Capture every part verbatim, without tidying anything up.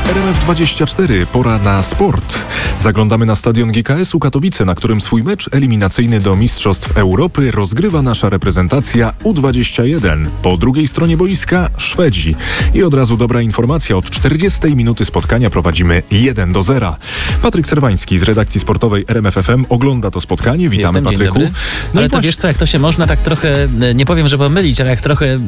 R M F dwadzieścia cztery. Pora na sport. Zaglądamy na stadion G K S-u Katowice, na którym swój mecz eliminacyjny do Mistrzostw Europy rozgrywa nasza reprezentacja U dwadzieścia jeden. Po drugiej stronie boiska Szwedzi. I od razu dobra informacja. Od czterdziestej minuty spotkania prowadzimy jeden do zera. Patryk Serwański z redakcji sportowej R M F F M ogląda to spotkanie. Witamy, Jestem, Patryku. No ale to wiesz co, jak to się można tak trochę, nie powiem, że pomylić, ale jak trochę yy,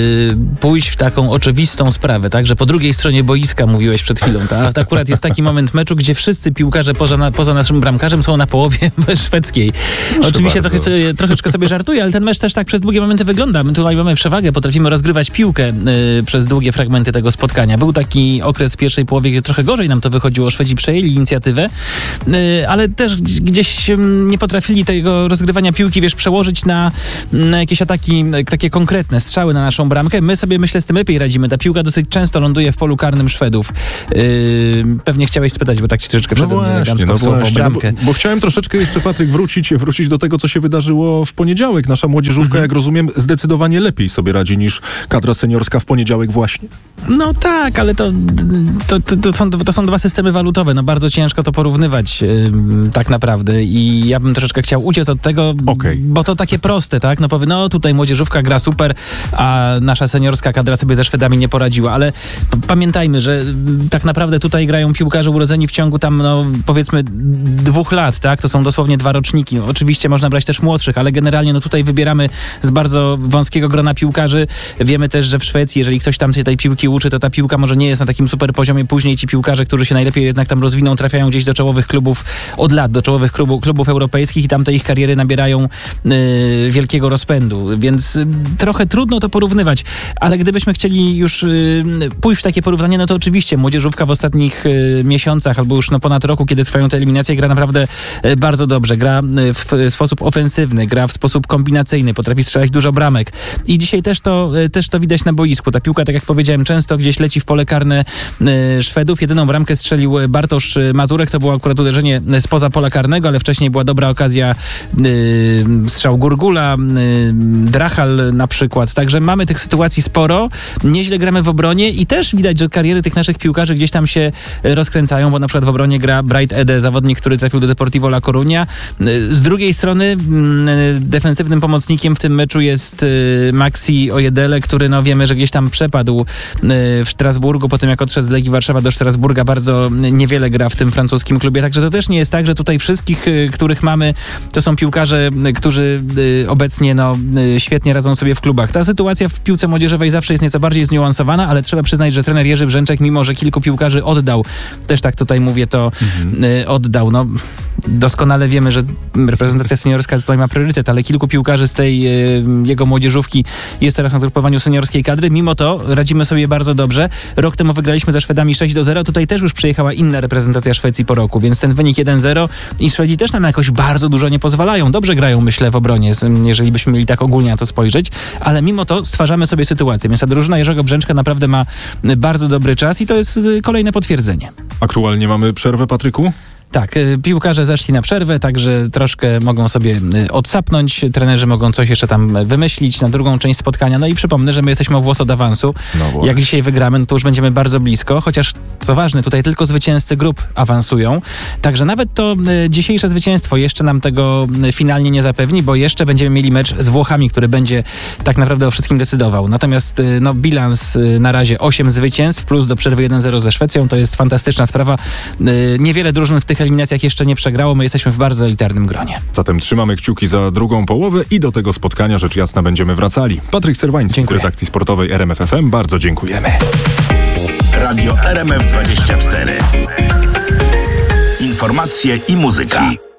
pójść w taką oczywistą sprawę, tak, że po drugiej stronie boiska mówiłeś przed chwilą, tak? To akurat jest taki moment meczu, gdzie wszyscy piłkarze poza, na, poza naszym bramkarzem są na połowie szwedzkiej. Proszę Oczywiście bardzo. trochę sobie, troszeczkę sobie żartuję, ale ten mecz też tak przez długie momenty wygląda. My tutaj mamy przewagę, potrafimy rozgrywać piłkę yy, przez długie fragmenty tego spotkania. Był taki okres w pierwszej połowie, gdzie trochę gorzej nam to wychodziło. Szwedzi przejęli inicjatywę, yy, ale też gdzieś yy, nie potrafili tego rozgrywania piłki, wiesz, przełożyć na, na jakieś ataki, takie konkretne strzały na naszą bramkę. My sobie, myślę, z tym lepiej radzimy. Ta piłka dosyć często ląduje w polu karnym Szwedów. Yy, pewnie chciałeś spytać, bo tak ci troszeczkę No wszedłem właśnie, no w właśnie, bramkę. no bo, bo chciałem troszeczkę jeszcze, Patryk, wrócić, wrócić do tego, co się wydarzyło w poniedziałek. Nasza młodzieżówka, Mhm. jak rozumiem, zdecydowanie lepiej sobie radzi niż kadra seniorska w poniedziałek właśnie. No tak, ale to, to, to, to, są, to są dwa systemy walutowe. No bardzo ciężko to porównywać yy, tak naprawdę i ja bym troszeczkę chciał uciec od tego, Okay. bo to takie proste, tak? No powie, no tutaj młodzieżówka gra super, a nasza seniorska kadra sobie ze Szwedami nie poradziła, ale p- pamiętajmy, że y, tak naprawdę tutaj grają piłkarze urodzeni w ciągu tam, no powiedzmy dwóch lat, tak? To są dosłownie dwa roczniki. Oczywiście można brać też młodszych, ale generalnie no tutaj wybieramy z bardzo wąskiego grona piłkarzy. Wiemy też, że w Szwecji, jeżeli ktoś tam się tej piłki uczy, to ta piłka może nie jest na takim super poziomie. Później ci piłkarze, którzy się najlepiej jednak tam rozwiną, trafiają gdzieś do czołowych klubów od lat, do czołowych klubu, klubów europejskich i tam te ich kariery nabierają y, wielkiego rozpędu, więc y, trochę trudno to porównywać, ale gdybyśmy chcieli już y, pójść w takie porównanie, no to oczywiście młodzieżówka w ostatnich y, miesiącach albo już no, ponad roku, kiedy trwają te eliminacje, gra naprawdę y, bardzo dobrze, gra y, w, w sposób ofensywny, gra w sposób kombinacyjny, potrafi strzelać dużo bramek i dzisiaj też to, y, też to widać na boisku. Ta piłka, tak jak powiedziałem, często gdzieś leci w pole karne y, Szwedów. Jedyną bramkę strzelił Bartosz Mazurek, to było akurat uderzenie spoza pola karnego, ale wcześniej była dobra okazja, y, strzał Gurgula, y, Drachal na przykład. Także mamy tych sytuacji sporo. Nieźle gramy w obronie i też widać, że kariery tych naszych piłkarzy gdzieś tam się rozkręcają, bo na przykład w obronie gra Bright Ede, zawodnik, który trafił do Deportivo La Coruña. Z drugiej strony y, defensywnym pomocnikiem w tym meczu jest y, Maxi Ojedele, który no wiemy, że gdzieś tam przepadł y, w Strasburgu, po tym jak odszedł z Legii Warszawa do Strasburga, bardzo niewiele gra w tym francuskim klubie. Także to też nie jest tak, że tutaj wszystkich, y, których mamy, to są piłkarze, y, którzy y, obecnie no, y, świetnie radzą sobie w klubach. Ta sytuacja w piłce młodzieżowej zawsze jest nieco bardziej zniuansowana, ale trzeba przyznać, że trener Jerzy Brzęczek, mimo że kilku piłkarzy oddał, też tak tutaj mówię, to mhm. y, oddał. No, doskonale wiemy, że reprezentacja seniorska tutaj ma priorytet, ale kilku piłkarzy z tej y, jego młodzieżówki jest teraz na zgrupowaniu seniorskiej kadry. Mimo to radzimy sobie bardzo dobrze. Rok temu wygraliśmy ze Szwedami sześć do zera. Tutaj też już przyjechała inna reprezentacja Szwecji po roku, więc ten wynik jeden zero i Szwedzi też nam jakoś bardzo dużo nie pozwalają. Dobrze grają, myślę, w obronie, jeżeli byśmy mieli tak ogólnie na to spojrzeć, ale mimo to stwarzamy sobie sytuację. Więc ta drużyna Jerzego Brzęczka naprawdę ma bardzo dobry czas i to jest kolejne potwierdzenie. Aktualnie mamy przerwę, Patryku? Tak, piłkarze zeszli na przerwę, także troszkę mogą sobie odsapnąć, trenerzy mogą coś jeszcze tam wymyślić na drugą część spotkania. No i przypomnę, że my jesteśmy o włos od awansu. No Jak dzisiaj wygramy, no to już będziemy bardzo blisko, chociaż co ważne, tutaj tylko zwycięzcy grup awansują. Także nawet to dzisiejsze zwycięstwo jeszcze nam tego finalnie nie zapewni, bo jeszcze będziemy mieli mecz z Włochami, który będzie tak naprawdę o wszystkim decydował. Natomiast no, bilans na razie osiem zwycięstw plus do przerwy jeden zero ze Szwecją, to jest fantastyczna sprawa. Niewiele drużyn w tych eliminacjach jeszcze nie przegrało, my jesteśmy w bardzo elitarnym gronie. Zatem trzymamy kciuki za drugą połowę i do tego spotkania rzecz jasna będziemy wracali. Patryk Serwański Dziękuję. z redakcji sportowej R M F F M, bardzo dziękujemy. Radio R M F dwadzieścia cztery. Informacje i muzyka.